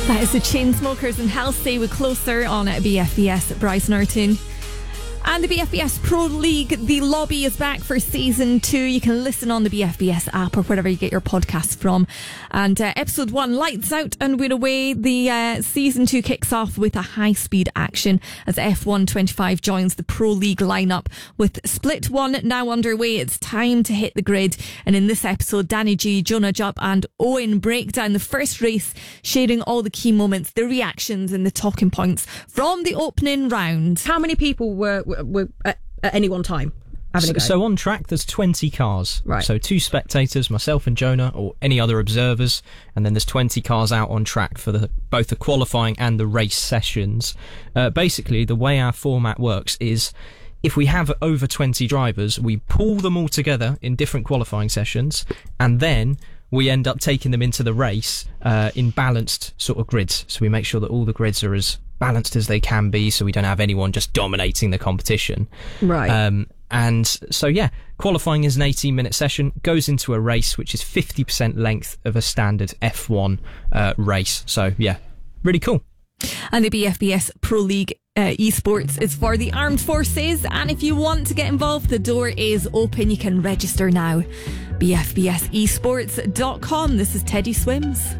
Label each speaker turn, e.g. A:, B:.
A: That is the Chainsmokers and Halsey with Closer on BFBS Bryce Norton. And the BFBS Pro League, the lobby is back for season 2. You can listen on the BFBS app or wherever you get your podcasts from. And episode 1, lights out and we're away. The season 2 kicks off with a high-speed action as F1 25 joins the Pro League lineup with Split 1 now underway. It's time to hit the grid. And in this episode, Danny G, Jonah Jupp and Owen break down the first race, sharing all the key moments, the reactions and the talking points from the opening round.
B: How many people were at any one time having a go?
C: So on track there's 20 cars,
B: right?
C: So 2 spectators, myself and Jonah, or any other observers, and then there's 20 cars out on track for both the qualifying and the race sessions. Basically the way our format works is if we have over 20 drivers, we pool them all together in different qualifying sessions, and then we end up taking them into the race in balanced sort of grids. So we make sure that all the grids are as balanced as they can be, so we don't have anyone just dominating the competition.
B: Right.
C: And so, yeah, qualifying is an 18-minute session, goes into a race, which is 50% length of a standard F1 race. So, yeah, really cool.
A: And the BFBS Pro League esports is for the armed forces, and if you want to get involved, the door is open. You can register now. BFBSesports.com. This is Teddy Swims.